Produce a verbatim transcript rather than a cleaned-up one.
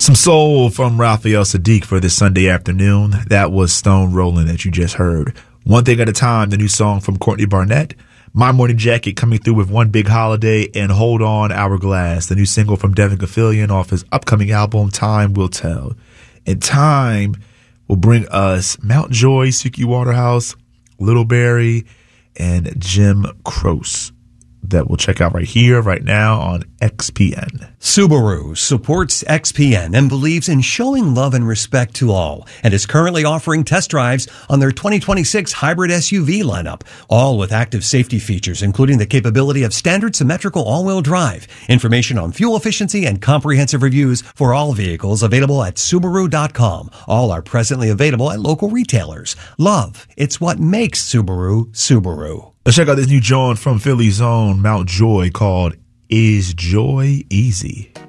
Some soul from Raphael Saadiq for this Sunday afternoon. That was Stone Rollin' that you just heard. One Thing at a Time, the new song from Courtney Barnett. My Morning Jacket coming through with One Big Holiday, and Hold On Hourglass, the new single from Devin Gafillion off his upcoming album, Time Will Tell. And Time will bring us Mount Joy, Suki Waterhouse, Little Barry, and Jim Croce. That we'll check out right here, right now on X P N. Subaru supports X P N and believes in showing love and respect to all, and is currently offering test drives on their twenty twenty-six hybrid S U V lineup, all with active safety features, including the capability of standard symmetrical all-wheel drive. Information on fuel efficiency and comprehensive reviews for all vehicles available at Subaru dot com. All are presently available at local retailers. Love, it's what makes Subaru, Subaru. Let's check out this new joint from Philly's own Mount Joy called Is Joy Easy?